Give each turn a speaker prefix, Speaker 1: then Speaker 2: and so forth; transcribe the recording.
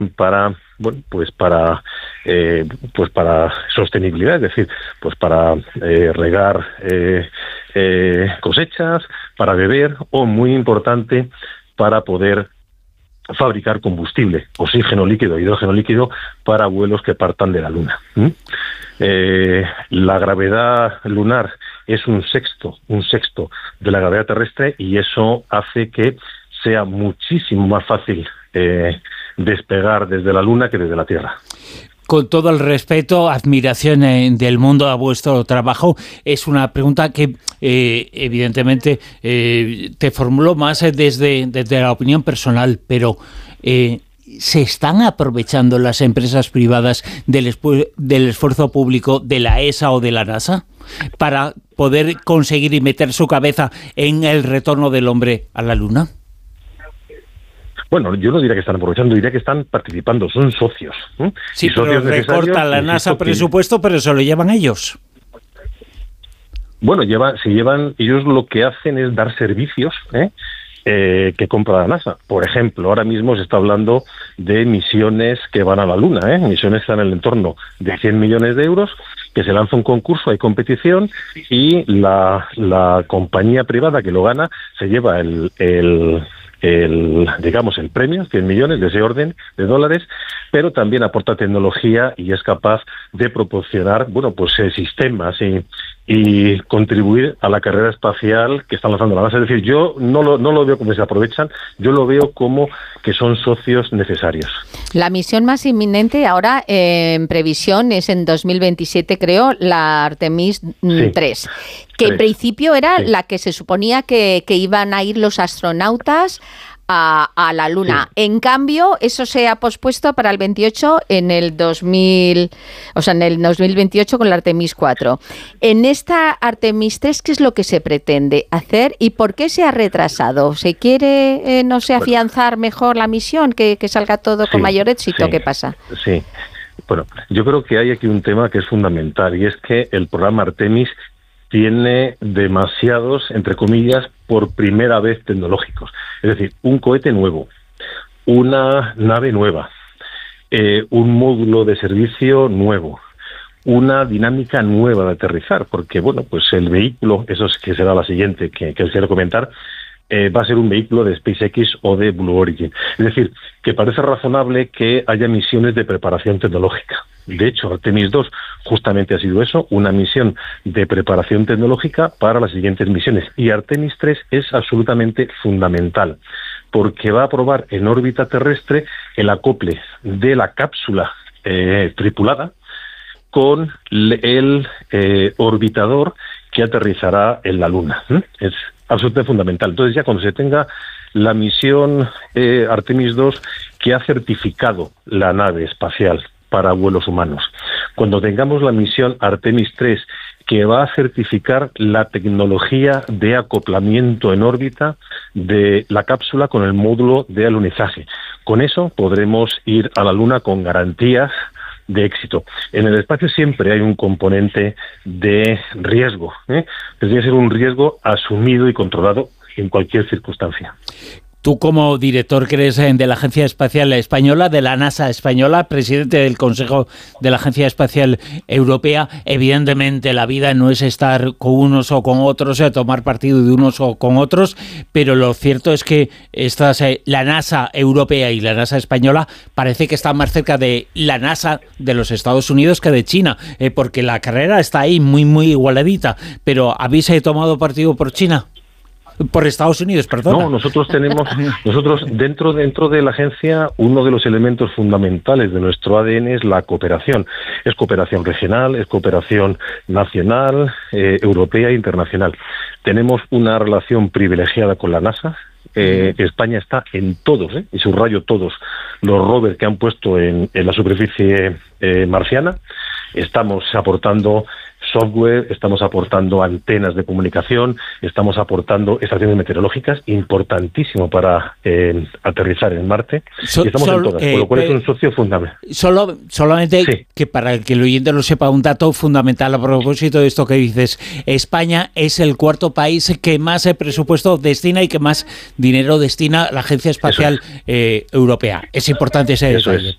Speaker 1: para, bueno, para sostenibilidad, es decir, pues para regar cosechas, para beber, o muy importante, para poder fabricar combustible, oxígeno líquido, hidrógeno líquido, para vuelos que partan de la Luna. La gravedad lunar es un sexto de la gravedad terrestre, y eso hace que sea muchísimo más fácil despegar desde la Luna que desde la Tierra.
Speaker 2: Con todo el respeto, admiración del mundo a vuestro trabajo, es una pregunta que evidentemente te formulo más desde la opinión personal, pero ¿se están aprovechando las empresas privadas del esfuerzo público de la ESA o de la NASA para poder conseguir y meter su cabeza en el retorno del hombre a la Luna?
Speaker 1: Bueno, yo no diría que están aprovechando, diría que están participando, son socios.
Speaker 2: Sí, pero recorta la NASA presupuesto, pero se lo llevan ellos. Bueno, ellos lo que hacen es dar servicios que compra la NASA. Por ejemplo, ahora mismo se está hablando de misiones que van a la Luna, misiones que están en el entorno de 100 millones de euros, que se lanza un concurso, hay competición, y la compañía privada que lo gana se lleva el premio, 100 millones de ese orden de dólares, pero también aporta tecnología y es capaz de proporcionar, sistemas y contribuir a la carrera espacial que están lanzando la NASA. Es decir, yo no lo veo como que se aprovechan, yo lo veo como que son socios necesarios.
Speaker 3: La misión más inminente ahora, en previsión, es en 2027, creo, la Artemis 3. Que en principio era la que se suponía que iban a ir los astronautas a la Luna. Sí. En cambio, eso se ha pospuesto para el 28 en el 2028 con la Artemis 4. En esta Artemis 3, ¿qué es lo que se pretende hacer y por qué se ha retrasado? ¿Se quiere, afianzar mejor la misión, que salga todo con mayor éxito? ¿Qué pasa?
Speaker 1: Sí. Bueno, yo creo que hay aquí un tema que es fundamental, y es que el programa Artemis tiene demasiados, entre comillas, por primera vez tecnológicos. Es decir, un cohete nuevo, una nave nueva, un módulo de servicio nuevo, una dinámica nueva de aterrizar, porque el vehículo, eso es que será la siguiente que quiero comentar, va a ser un vehículo de SpaceX o de Blue Origin. Es decir, que parece razonable que haya misiones de preparación tecnológica. De hecho, Artemis 2 justamente ha sido eso, una misión de preparación tecnológica para las siguientes misiones. Y Artemis 3 es absolutamente fundamental, porque va a probar en órbita terrestre el acople de la cápsula tripulada con el orbitador que aterrizará en la Luna. Es absolutamente fundamental. Entonces, ya cuando se tenga la misión Artemis 2, que ha certificado la nave espacial para vuelos humanos, cuando tengamos la misión Artemis 3, que va a certificar la tecnología de acoplamiento en órbita de la cápsula con el módulo de alunizaje, con eso podremos ir a la Luna con garantías de éxito. En el espacio siempre hay un componente de riesgo, Tendría que ser un riesgo asumido y controlado en cualquier circunstancia.
Speaker 2: Tú, como director que eres de la Agencia Espacial Española, de la NASA Española, presidente del Consejo de la Agencia Espacial Europea, evidentemente la vida no es estar con unos o con otros, tomar partido de unos o con otros, pero lo cierto es que la NASA Europea y la NASA Española parece que están más cerca de la NASA de los Estados Unidos que de China, porque la carrera está ahí muy, muy igualadita. Pero ¿habéis tomado partido por China? Por Estados Unidos, perdón.
Speaker 1: No, nosotros dentro de la agencia, uno de los elementos fundamentales de nuestro ADN es la cooperación. Es cooperación regional, es cooperación nacional, europea e internacional. Tenemos una relación privilegiada con la NASA. España está en todos, y subrayo todos, los rovers que han puesto en la superficie marciana. Estamos aportando software, estamos aportando antenas de comunicación, estamos aportando estaciones meteorológicas, importantísimo para aterrizar en Marte, y estamos en todas, por lo cual es un socio fundamental.
Speaker 2: Solamente que para que el oyente lo sepa, un dato fundamental a propósito de esto que dices: España es el cuarto país que más presupuesto destina y que más dinero destina a la Agencia Espacial Europea. Es importante ese detalle.